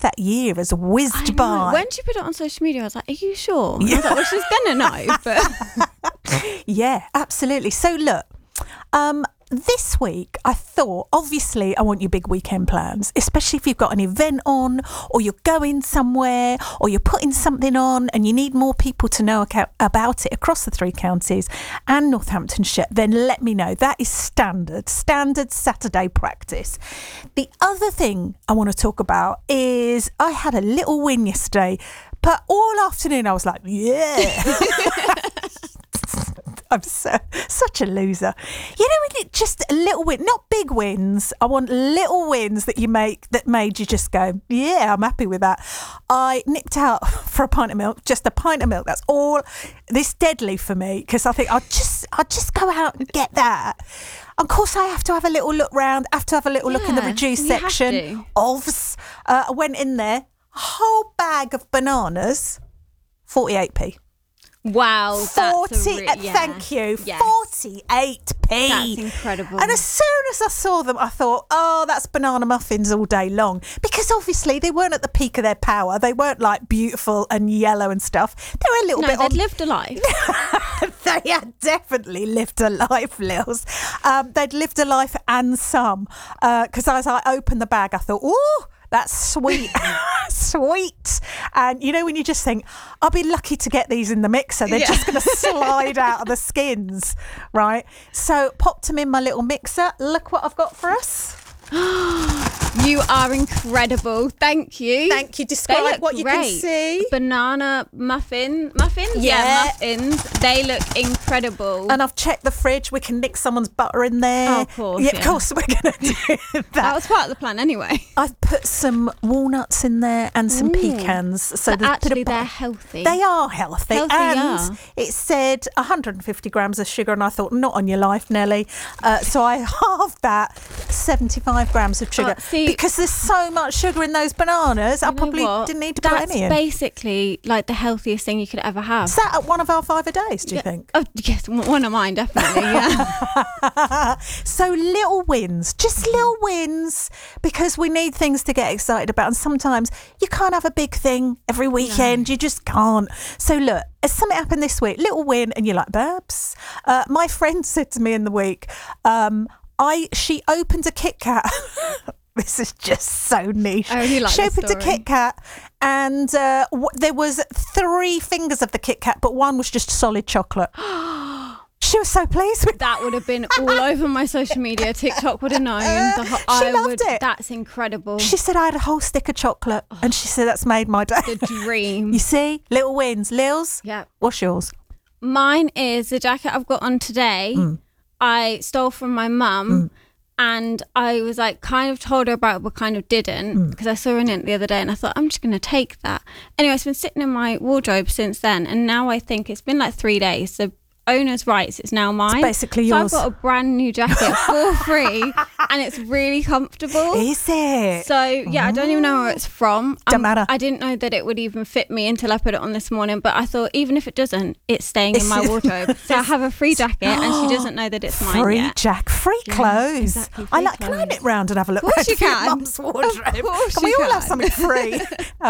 that year has whizzed by. When she put it on social media, I was like, are you sure? And I was like, well, she's going to know. But Yeah, absolutely. So look, this week I thought, obviously, I want your big weekend plans, especially if you've got an event on, or you're going somewhere, or you're putting something on and you need more people to know about it across the 3 counties and Northamptonshire, then let me know. That is standard Saturday practice. The other thing I want to talk about is I had a little win yesterday, but all afternoon I was like, yeah. I'm such a loser. You know, when it just a little win, not big wins. I want little wins that you make that made you just go, yeah, I'm happy with that. I nipped out for a pint of milk, just a pint of milk. That's all. This deadly for me because I think I'll just go out and get that. Of course, I have to have a little look round. I have to have a little look in the reduced section. Ovs. I went in there, whole bag of bananas, 48p. wow, 40, thank you, Yes. 48p. That's incredible. And as soon as I saw them, I thought, oh, that's banana muffins all day long. Because obviously they weren't at the peak of their power. They weren't like beautiful and yellow and stuff. They were a little bit they'd lived a life. They had definitely lived a life, Lils. They'd lived a life and some. Because as I opened the bag, I thought, oh, that's sweet. Sweet. And you know when you just think, I'll be lucky to get these in the mixer. They're just going to slide out of the skins, right? So popped them in my little mixer. Look what I've got for us. You are incredible. Thank you. Thank you. Describe what you can see. Banana muffins. Yeah. Muffins. They look incredible. And I've checked the fridge. We can nick someone's butter in there. Oh, of course. Yeah, of course we're going to do that. That was part of the plan anyway. I've put some walnuts in there and some pecans. So actually they're healthy. They are healthy. Healthy, and yeah. it said 150 grams of sugar, and I thought, not on your life, Nelly. So I halved that, 75 grams of sugar. Because there's so much sugar in those bananas, I probably didn't need to put any in. That's basically like the healthiest thing you could ever have. Is that at one of our 5 a days, do you think? Oh, yes, one of mine, definitely, yeah. So little wins, just little wins, because we need things to get excited about. And sometimes you can't have a big thing every weekend. You just can't. So look, has something happened this week, little win, and you're like, Babs. My friend said to me in the week, she opened a Kit Kat. This is just so niche. I really like she this opened a story. Kit Kat, and there was 3 fingers of the Kit Kat, but one was just solid chocolate. She was so pleased with that. Would have been all over my social media. TikTok would have known. She loved it. That's incredible. She said I had a whole stick of chocolate, and she said that's made my day. The dream. You see, little wins. Lils, Yeah. what's yours? Mine is the jacket I've got on today. I stole from my mum. And I was like, kind of told her about it, but kind of didn't, because I saw her in it the other day and I thought, I'm just going to take that. Anyway, it's been sitting in my wardrobe since then. And now I think it's been like 3 days. So owner's rights, it's now mine. It's basically yours. So I've got a brand new jacket for free and it's really comfortable. Is it? So yeah, I don't even know where it's from. Don't matter. I didn't know that it would even fit me until I put it on this morning, but I thought even if it doesn't, it's staying in my wardrobe. So I have a free jacket and she doesn't know that it's mine free yet. free clothes. Exactly, Can I nit round and have a look? Of course you can. Mum's wardrobe. Of course Can we you all have can. something free?